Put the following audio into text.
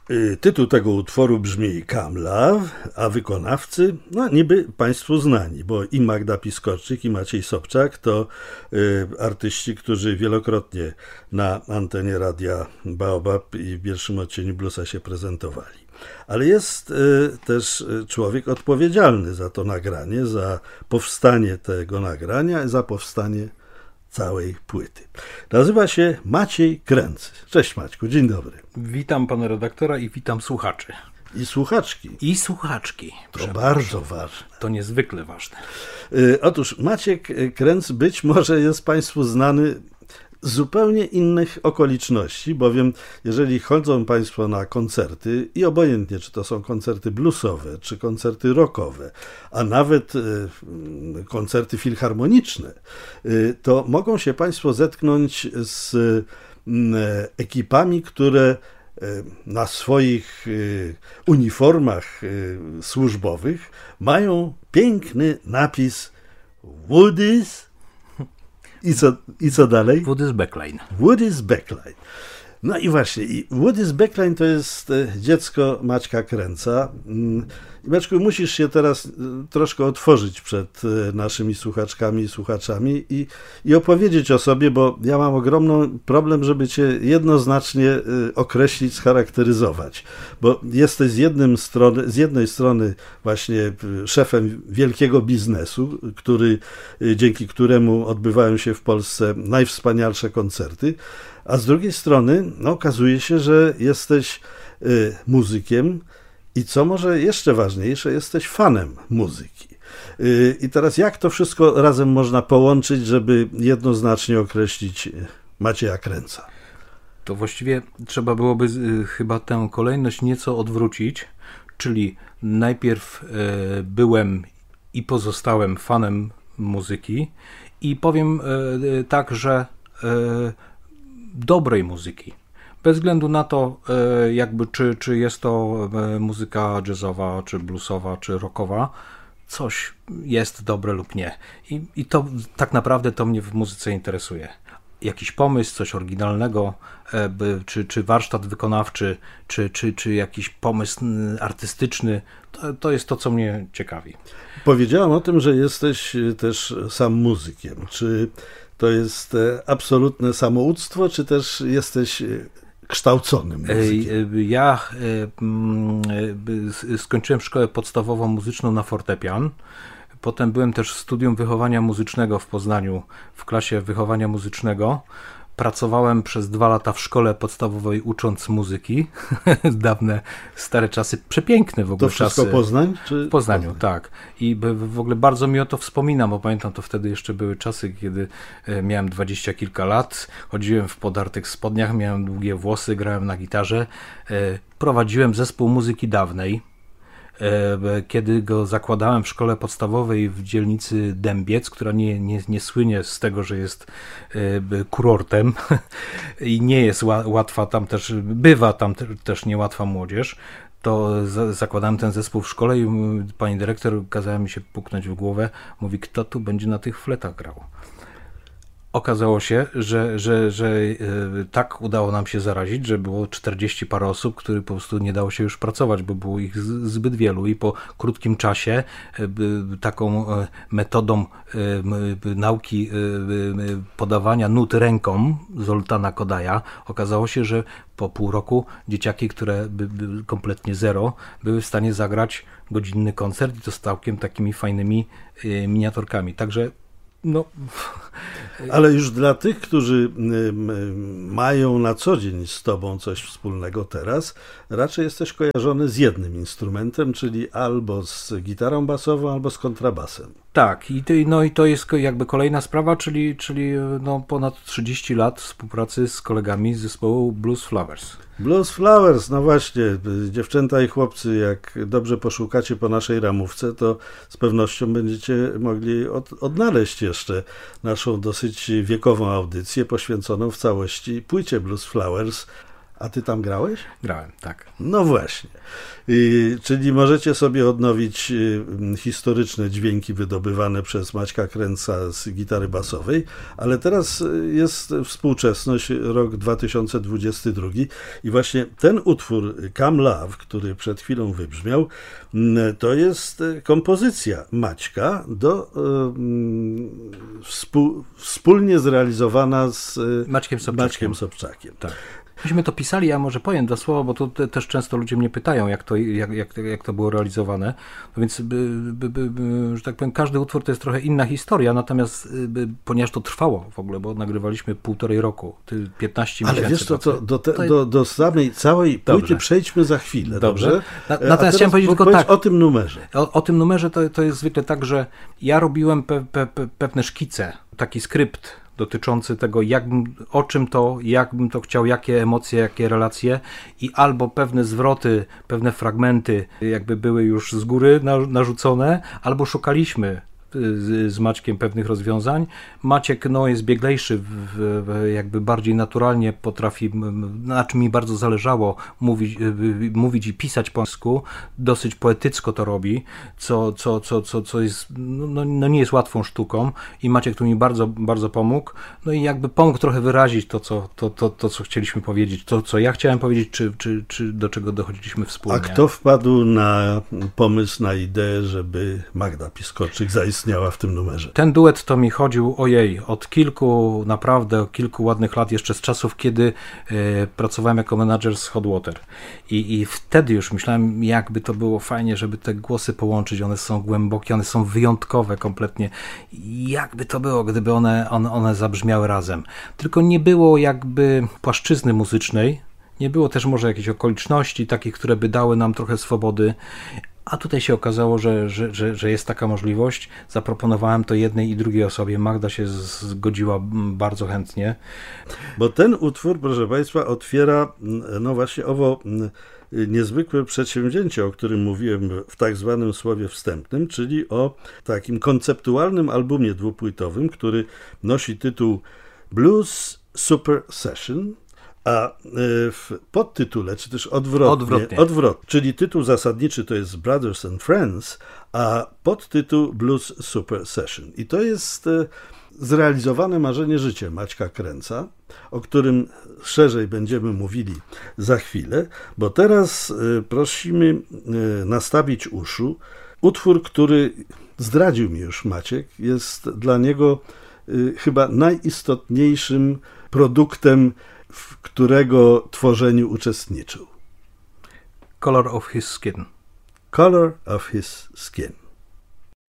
Tytuł tego utworu brzmi Come Love, a wykonawcy, no niby Państwu znani, bo i Magda Piskorczyk, i Maciej Sobczak to artyści, którzy wielokrotnie na antenie radia Baobab i w pierwszym odcieniu Bluesa się prezentowali. Ale jest też człowiek odpowiedzialny za to nagranie, za powstanie tego nagrania, za powstanie całej płyty. Nazywa się Maciej Kręc. Cześć Maćku, dzień dobry. Witam pana redaktora i witam słuchaczy. I słuchaczki. I słuchaczki. To bardzo ważne. To niezwykle ważne. Otóż Maciek Kręc być może jest Państwu znany z zupełnie innych okoliczności, bowiem jeżeli chodzą Państwo na koncerty i obojętnie, czy to są koncerty bluesowe, czy koncerty rockowe, a nawet koncerty filharmoniczne, to mogą się Państwo zetknąć z ekipami, które na swoich uniformach służbowych mają piękny napis Woody's. I co dalej? Woody's Backline. Woody's Backline. No i właśnie, Woody's Backline to jest dziecko Maćka Kręca. Maćku, musisz się teraz troszkę otworzyć przed naszymi słuchaczkami i słuchaczami i opowiedzieć o sobie, bo ja mam ogromny problem, żeby cię jednoznacznie określić, scharakteryzować. Bo jesteś z jednej strony właśnie szefem wielkiego biznesu, dzięki któremu odbywają się w Polsce najwspanialsze koncerty, a z drugiej strony okazuje się, że jesteś muzykiem i co może jeszcze ważniejsze, jesteś fanem muzyki. I teraz jak to wszystko razem można połączyć, żeby jednoznacznie określić Macieja Kręca? To właściwie trzeba byłoby chyba tę kolejność nieco odwrócić, czyli najpierw byłem i pozostałem fanem muzyki i powiem tak, że dobrej muzyki. Bez względu na to, jakby czy jest to muzyka jazzowa, czy bluesowa, czy rockowa, coś jest dobre lub nie. I to tak naprawdę to mnie w muzyce interesuje. Jakiś pomysł, coś oryginalnego, czy warsztat wykonawczy, czy jakiś pomysł artystyczny, to jest to, co mnie ciekawi. Powiedziałem o tym, że jesteś też sam muzykiem. Czy to jest absolutne samouctwo, czy też jesteś kształconym muzykiem? Ja skończyłem szkołę podstawową muzyczną na fortepian. Potem byłem też w studium wychowania muzycznego w Poznaniu, w klasie wychowania muzycznego. Pracowałem przez 2 lata w szkole podstawowej ucząc muzyki. Dawne, stare czasy, przepiękne w ogóle czasy. To wszystko Poznań? W Poznaniu, tak. I w ogóle bardzo mi o to wspominam, bo pamiętam, to wtedy jeszcze były czasy, kiedy miałem 20 kilka lat, chodziłem w podartych spodniach, miałem długie włosy, grałem na gitarze, prowadziłem zespół muzyki dawnej. Kiedy go zakładałem w szkole podstawowej w dzielnicy Dębiec, która nie słynie z tego, że jest kurortem i nie jest łatwa, tam też bywa tam też niełatwa młodzież, to zakładałem ten zespół w szkole i pani dyrektor kazała mi się puknąć w głowę, mówi, kto tu będzie na tych fletach grał. Okazało się, że tak udało nam się zarazić, że było 40 parę osób, których po prostu nie dało się już pracować, bo było ich zbyt wielu i po krótkim czasie taką metodą nauki podawania nut ręką Zoltana Kodaja okazało się, że po pół roku dzieciaki, które były kompletnie zero, były w stanie zagrać godzinny koncert i to z całkiem takimi fajnymi miniaturkami. Także no. Ale już dla tych, którzy mają na co dzień z tobą coś wspólnego teraz, raczej jesteś kojarzony z jednym instrumentem, czyli albo z gitarą basową, albo z kontrabasem. Tak, i to jest jakby kolejna sprawa, czyli ponad 30 lat współpracy z kolegami z zespołu Blues Flowers. Blues Flowers, no właśnie, dziewczęta i chłopcy, jak dobrze poszukacie po naszej ramówce, to z pewnością będziecie mogli odnaleźć jeszcze naszą dosyć wiekową audycję poświęconą w całości płycie Blues Flowers. A ty tam grałeś? Grałem, tak. No właśnie. Czyli możecie sobie odnowić historyczne dźwięki wydobywane przez Maćka Kręca z gitary basowej, ale teraz jest współczesność, rok 2022 i właśnie ten utwór Come Love, który przed chwilą wybrzmiał, to jest kompozycja Maćka wspólnie zrealizowana z Maćkiem Sobczakiem. Tak. Myśmy to pisali, ja może powiem 2 słowa, bo to też często ludzie mnie pytają, jak to było realizowane. No więc, że tak powiem, każdy utwór to jest trochę inna historia, natomiast ponieważ to trwało w ogóle, bo nagrywaliśmy 1,5 roku, 15 miesięcy. Ale wiesz co, do samej całej płyty przejdźmy za chwilę. Dobrze? Natomiast chciałem powiedzieć tylko tak. O tym numerze. O tym numerze to jest zwykle tak, że ja robiłem pewne szkice, taki skrypt dotyczący tego, o czym to, jak bym to chciał, jakie emocje, jakie relacje i albo pewne zwroty, pewne fragmenty jakby były już z góry narzucone, albo szukaliśmy z Maćkiem pewnych rozwiązań. Maciek jest bieglejszy, jakby bardziej naturalnie potrafi, na czym mi bardzo zależało, mówić i pisać po polsku, dosyć poetycko to robi, co jest, nie jest łatwą sztuką i Maciek tu mi bardzo, bardzo pomógł, i jakby pomógł trochę wyrazić to, co chcieliśmy powiedzieć, to, co ja chciałem powiedzieć, czy do czego dochodziliśmy wspólnie. A kto wpadł na pomysł, na ideę, żeby Magda Piskorczyk zaistniała w tym numerze? Ten duet to mi chodził, od kilku ładnych lat, jeszcze z czasów, kiedy pracowałem jako menadżer z Hot Water. I wtedy już myślałem, jakby to było fajnie, żeby te głosy połączyć. One są głębokie, one są wyjątkowe kompletnie. Jakby to było, gdyby one zabrzmiały razem. Tylko nie było jakby płaszczyzny muzycznej, nie było też może jakichś okoliczności takich, które by dały nam trochę swobody. A tutaj się okazało, że jest taka możliwość. Zaproponowałem to jednej i drugiej osobie. Magda się zgodziła bardzo chętnie. Bo ten utwór, proszę Państwa, otwiera właśnie owo niezwykłe przedsięwzięcie, o którym mówiłem w tak zwanym słowie wstępnym, czyli o takim konceptualnym albumie dwupłytowym, który nosi tytuł Blues Super Session, a w podtytule, czy też odwrotnie, czyli tytuł zasadniczy to jest Brothers and Friends, a podtytuł Blues Super Session. I to jest zrealizowane marzenie życia Maćka Kręca, o którym szerzej będziemy mówili za chwilę, bo teraz prosimy nastawić uszu. Utwór, który zdradził mi już Maciek, jest dla niego chyba najistotniejszym produktem, w którego tworzeniu uczestniczył. Color of his skin. Color of his skin.